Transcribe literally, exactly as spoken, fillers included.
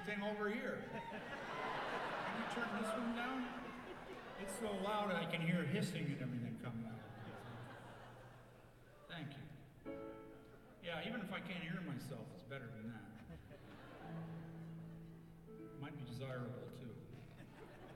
thing over here. Can you turn this one down? It's so loud I can hear hissing and everything coming out. Thank you. Yeah, even if I can't hear myself, it's better than